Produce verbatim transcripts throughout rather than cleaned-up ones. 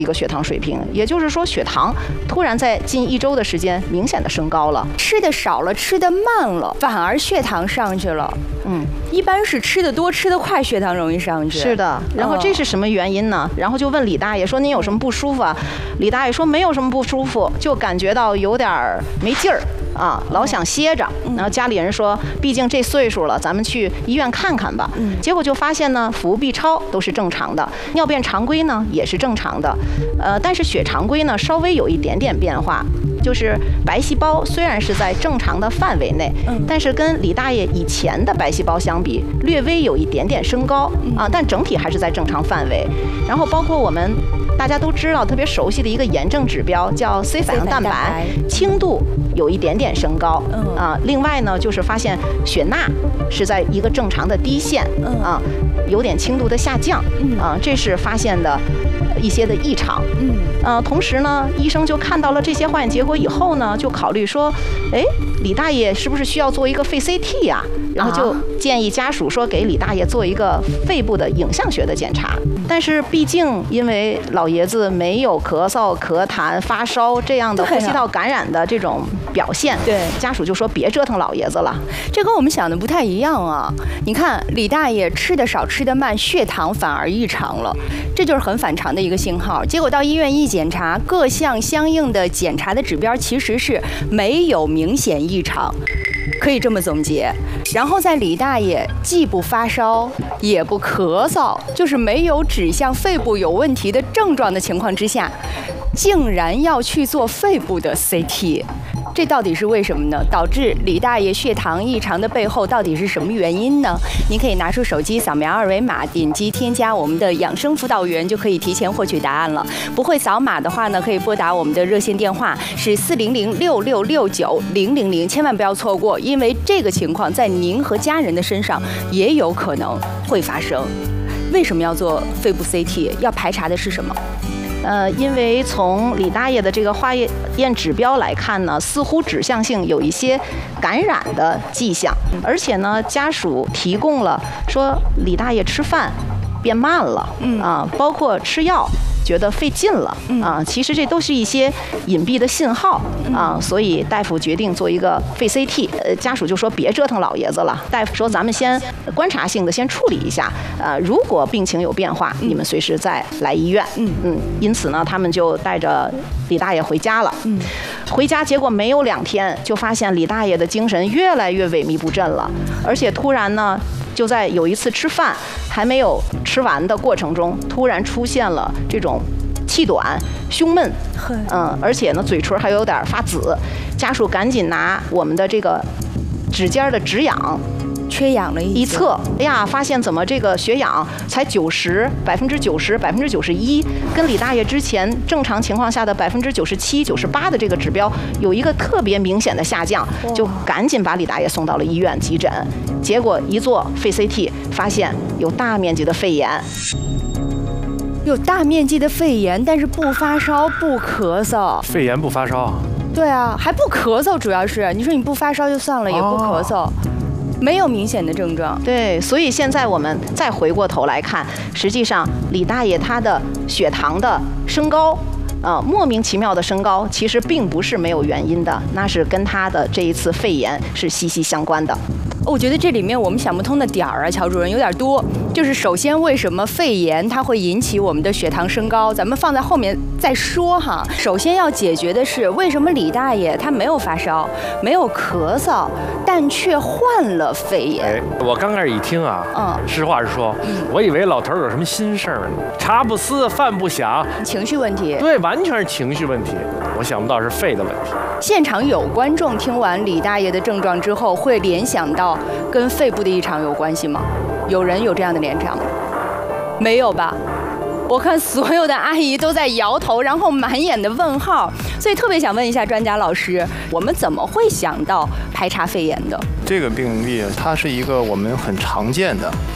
一个血糖水平，也就是说血糖突然在近一周的时间明显的升高了， 吃的少了，吃的慢了，反而血糖上去了。嗯，一般是吃的多、吃的快，血糖容易上去。 是的，然后这是什么原因呢？然后就问李大爷说：“您有什么不舒服啊？”李大爷说：“没有什么不舒服，就感觉到有点没劲儿。”啊，老想歇着，然后家里人说，毕竟这岁数了，咱们去医院看看吧。嗯，结果就发现呢，腹部 B 超都是正常的，尿便常规呢也是正常的，呃，但是血常规呢稍微有一点点变化，就是白细胞虽然是在正常的范围内，嗯，但是跟李大爷以前的白细胞相比，略微有一点点升高啊，但整体还是在正常范围。然后包括我们大家都知道特别熟悉的一个炎症指标叫 C 反应蛋白，轻度有一点点升高，嗯啊，另外呢就是发现血钠是在一个正常的低线，嗯啊，有点轻度的下降，嗯啊，这是发现的一些的异常，嗯呃，同时呢，医生就看到了这些化验结果以后呢，就考虑说，哎，李大爷是不是需要做一个肺 C T 呀？然后就建议家属说给李大爷做一个肺部的影像学的检查。但是毕竟因为老爷子没有咳嗽、咳痰、发烧这样的呼吸道感染的这种表现， 对， 家属就说别折腾老爷子了。 这跟我们想的不太一样啊！你看李大爷吃的少、吃的慢，血糖反而异常了，这就是很反常的一个信号。结果到医院一检查，各项相应的检查的指标其实是没有明显异常。可以这么总结，然后在李大爷既不发烧也不咳嗽，就是没有指向肺部有问题的症状的情况之下，竟然要去做肺部的 C T， 这到底是为什么呢？导致李大爷血糖异常的背后到底是什么原因呢？您可以拿出手机扫描二维码，点击添加我们的养生辅导员，就可以提前获取答案了。不会扫码的话呢，可以拨打我们的热线电话是四零零六六六九零零零，千万不要错过，因为这个情况在您和家人的身上也有可能会发生。为什么要做肺部 C T？ 要排查的是什么？ 呃，因为从李大爷的这个化验指标来看呢，似乎指向性有一些感染的迹象，而且呢，家属提供了说李大爷吃饭变慢了，嗯啊，包括吃药觉得费劲了，啊，其实这都是一些隐蔽的信号啊，所以大夫决定做一个肺 C T， 呃，家属就说别折腾老爷子了，大夫说咱们先观察性的先处理一下，呃，如果病情有变化，你们随时再来医院，嗯嗯，因此呢，他们就带着李大爷回家了，嗯，回家结果没有两天，就发现李大爷的精神越来越萎靡不振了，而且突然呢，就在有一次吃饭还没有吃完的过程中，突然出现了这种气短、胸闷，嗯，而且呢嘴唇还有点发紫，家属赶紧拿我们的这个指尖的指氧。 缺氧了一测，哎呀，发现怎么这个血氧才九十百分之九十百分之九十一，跟李大爷之前正常情况下的百分之九十七九十八的这个指标有一个特别明显的下降，就赶紧把李大爷送到了医院急诊。结果一做肺 C T， 发现有大面积的肺炎。 有大面积的肺炎，但是不发烧不咳嗽。 肺炎不发烧？ 对啊，还不咳嗽，主要是你说你不发烧就算了，也不咳嗽。哦，没有明显的症状。 对，所以现在我们再回过头来看，实际上李大爷他的血糖的升高，呃，莫名其妙的升高，其实并不是没有原因的，那是跟他的这一次肺炎是息息相关的。 我觉得这里面我们想不通的点儿啊，乔主任有点多。就是首先，为什么肺炎它会引起我们的血糖升高？咱们放在后面再说哈。首先要解决的是，为什么李大爷他没有发烧，没有咳嗽，但却患了肺炎？ 哎，我刚开始一听啊，嗯，实话实说，嗯，我以为老头有什么心事儿呢，茶不思饭不想， 情绪问题。 对，完全是情绪问题。我想不到是肺的问题。 现场有观众听完李大爷的症状之后，会联想到跟肺部的异常有关系吗？有人有这样的联想吗？没有吧？我看所有的阿姨都在摇头，然后满眼的问号，所以特别想问一下专家老师，我们怎么会想到排查肺炎的？ 这个病例它是一个我们很常见的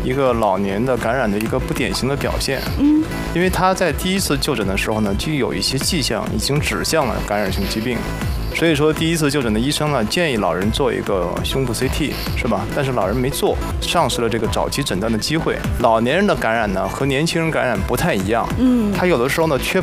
一个老年的感染的一个不典型的表现。嗯，因为他在第一次就诊的时候呢，就有一些迹象已经指向了感染性疾病。所以说，第一次就诊的医生呢，建议老人做一个胸部 C T， 是吧？但是老人没做，丧失了这个早期诊断的机会。老年人的感染呢，和年轻人感染不太一样。嗯，他有的时候呢，缺